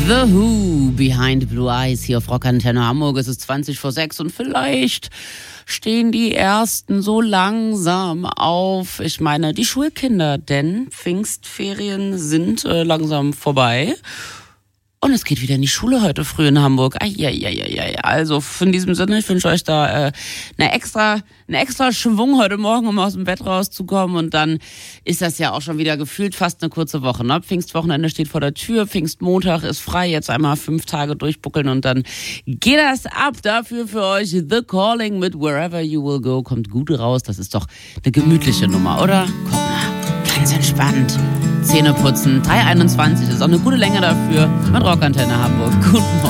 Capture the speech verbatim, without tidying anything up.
The Who, Behind Blue Eyes, hier auf Rockantenne Hamburg. Es ist zwanzig vor sechs und vielleicht stehen die Ersten so langsam auf. Ich meine, die Schulkinder, denn Pfingstferien sind äh, langsam vorbei. Und es geht wieder in die Schule heute früh in Hamburg. Eieieiei. Also in diesem Sinne, ich wünsche euch da äh, eine extra, einen extra Schwung heute Morgen, um aus dem Bett rauszukommen. Und dann ist das ja auch schon wieder gefühlt fast eine kurze Woche. Ne? Pfingstwochenende steht vor der Tür, Pfingstmontag ist frei. Jetzt einmal fünf Tage durchbuckeln und dann geht das ab. Dafür für euch The Calling mit Wherever You Will Go. Kommt gut raus. Das ist doch eine gemütliche Nummer, oder? Guck mal, ganz entspannt. Zähne putzen, drei einundzwanzig, das ist auch eine gute Länge dafür mit Rockantenne Hamburg. Guten Morgen.